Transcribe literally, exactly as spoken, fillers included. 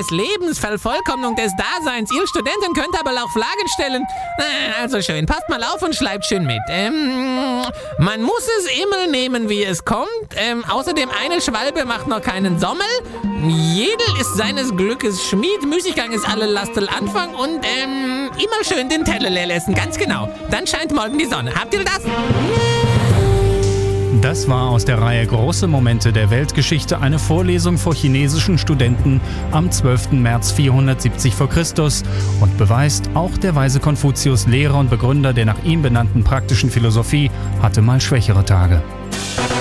des Lebens, Vervollkommnung des Daseins. Ihr Studenten könnt aber auch Fragen stellen. Also schön, passt mal auf und schreibt schön mit. Ähm, man muss es immer nehmen, wie es kommt. Ähm, außerdem, eine Schwalbe macht noch keinen Sommel. Jedel ist seines Glückes Schmied. Müßiggang ist alle Lastel Anfang. Und ähm, immer schön den Teller leer lassen, ganz genau. Dann scheint morgen die Sonne. Habt ihr das? Das war aus der Reihe Große Momente der Weltgeschichte eine Vorlesung vor chinesischen Studenten am zwölften März vierhundertsiebzig vor Christus und beweist, auch der weise Konfuzius, Lehrer und Begründer der nach ihm benannten praktischen Philosophie, hatte mal schwächere Tage.